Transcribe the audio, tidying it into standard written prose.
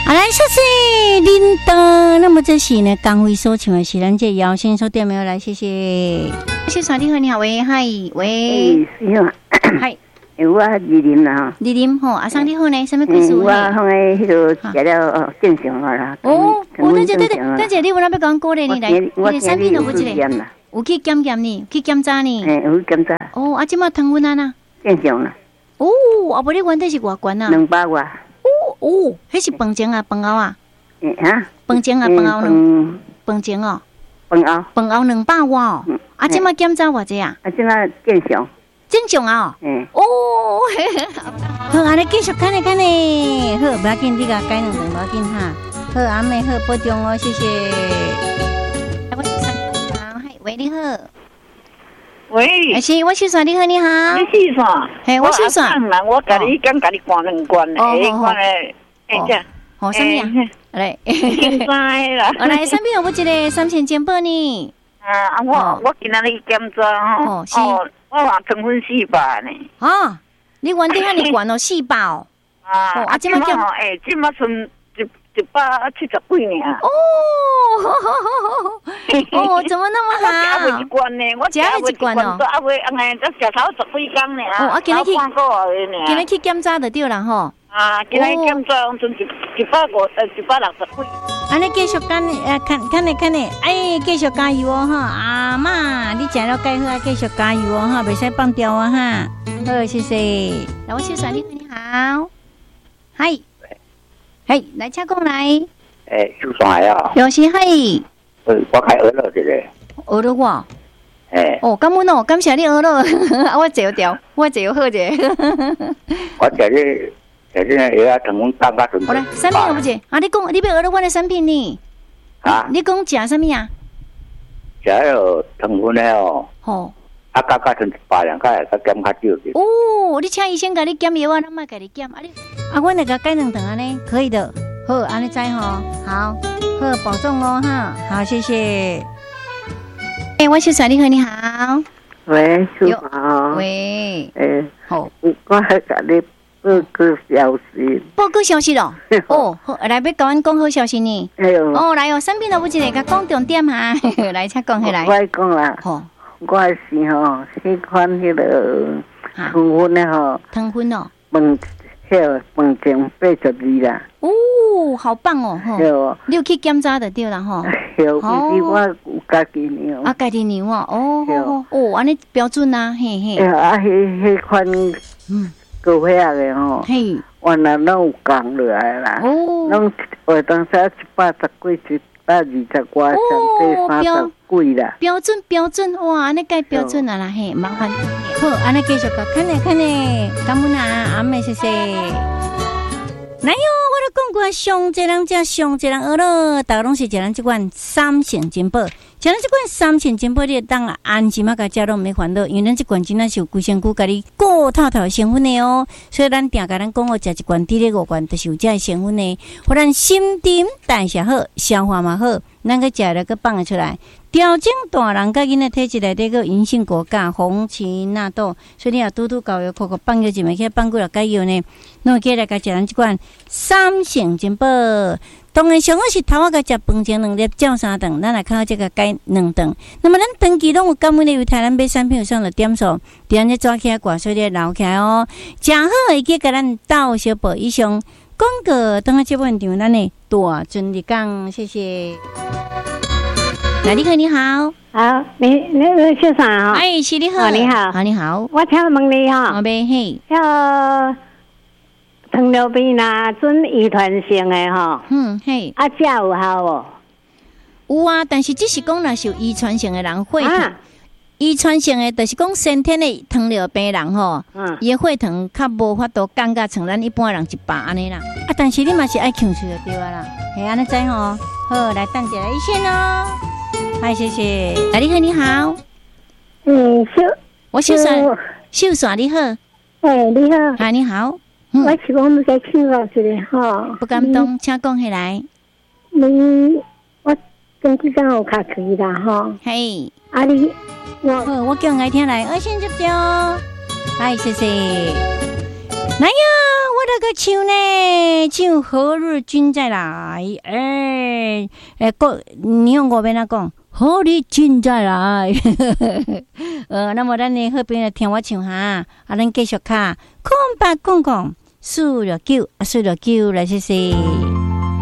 好来，谢谢林德。那么这是呢，刚会所请的是咱这姚先生电没有来，谢谢。谢谢你好，你好，喂，嗨，喂， 是啊， 嗨。 我李林啦， 李林吼，阿桑你好呢，什么故事？ 我放喺迄度食了正常啦。 哦，对，等下你有哪要讲过咧？你来，你的产品都不一个，有去检验呢，去检查呢。 有检查。 哦，啊，即马糖分啊呐？ 正常啦。 哦，啊，无你原底是偌悬啊 ？200外。 哦，迄是饭前啊，饭后啊？ 哈？ 饭前啊，饭后呢？饭前哦。 饭后 200外哦。啊，即马检查偌济啊？ 啊，即马正常。 正常啊！哦，好，安尼继续看呢，好，不要紧，你甲改两顿，不要紧哈。好，阿妹好，保重哦，谢谢。我是算好，喂，你好。喂，是，我是算你好，你好。 你是算？ 嘿，我是算。 我甲你讲，甲你灌2罐的，罐的， 好，什么呀？来， 先知啦。 来，产品有不一个3000件报呢？ 我今仔日检查吼，我话糖分400呢。 啊，你原底遐尼悬哦，400哦。 啊，即马检，即马剩170几呢。 哦，怎么那么好？ 我食一罐呢，我食了一罐哦。 啊，未，才食头10几工呢。 啊，今日去检查就对啦吼。 啊，今日检查剩160几。 安尼继续看呢，哎，继续加油哦哈！阿妈，你食了介好啊，继续加油哦哈，袂使放掉啊哈！好，谢谢。来，我秀爽你好，嗨，嘿，来请讲来。 秀爽啊！ 有时嗨。 我开鹅肉一个。 鹅肉我。哦，感恩哦，感谢你鹅肉，我坐掉，我坐好者。 我食你。现在也要成功刚刚准备。 好嘞，产品有不是？啊，你讲你要学了我的产品呢？啊，你讲食什么啊？ 食有成分的哦。 好。 啊，刚刚成100块，他减较少点。 哦，你请医生给你减药啊，咱莫给你减啊你。啊，我那个改2顿安尼，可以的。好，安尼知吼，好，好，保重哦哈。好，谢谢。我是帅你好，你好。 喂，秀好。 喂。好。 我还甲你。 报告消息咯！哦，好，来要甲阮讲好消息呢。哦，来哦，产品都不一个，甲讲重点哈。来，请讲起来。 我讲啦，我是吼，喜欢迄个糖分的吼。 糖分哦。 饭前82啦。 哦，好棒哦！你有去检查就对啦吼。 有，其实我有家己量。 啊，家己量哦。哦，安尼标准啊，嘿嘿。 啊，迄款。高遐个吼，原来拢有降落来啦，拢话当时110几、120外，上过30几啦。 标准，哇，安尼介标准啊啦嘿，麻烦。好，安尼继续个看呢，感恩啊，阿妹谢谢。来哟，我都讲过，上济人食上济人学咯，大家拢是食咱这款3成金宝，食咱这款3成金宝，你当安心啊，甲食拢没烦恼，因为咱这款真正是有规身躯，甲你顾透透成分的哦，所以咱定甲咱讲哦，食一罐滴咧5罐，就是有这成分的，互咱心情代谢好，消化嘛好，咱个食了个放得出来。调整大人甲囡仔体质内底个银杏果苷、红荠纳豆，所以你若拄搞药，口放药一枚去放几落解药呢？侬起来甲食咱即款3成金宝。当然上好是头仔甲食饭前2粒，照3顿，咱来靠这个改2顿。那么咱长期拢有感恩的，由台湾买产品有上的点数，伫安尼抓起来挂，所以你留起来哦。正好会去甲咱斗小宝以上广告，等下节目现场咱的大尊日讲，谢谢。来，你好，你好， 好，你秀爽啊？ 哎，是你好， 你好， 好，你好， 我请问你哈， 我呗嘿， 要糖尿病啦，准遗传性的哈， 嘿， 啊，这有效无？ 有啊，但是只是讲若是有遗传性的人会疼，遗传性的，就是讲先天的糖尿病人吼，伊的血糖较无法度降到像咱一般人100安尼啦。啊，但是你嘛是爱控制就对啊啦，嘿，安尼知吼。好，来等一下一线哦。嗨，谢谢。来，你好，你好。我秀爽，你好。 你好。 啊，你好。 我是讲要该请教一下哈。 不敢动，请讲起来。 我前几天有卡去啦哈。 嘿。 啊你， 我叫爱听来，先接着。嗨，谢谢。 来呀，我那个唱呢，唱何日君再来？你用我边那讲，何日君再来？那么咱呢，后边来听我唱哈，咱继续卡，空白空空，数了九来谢谢。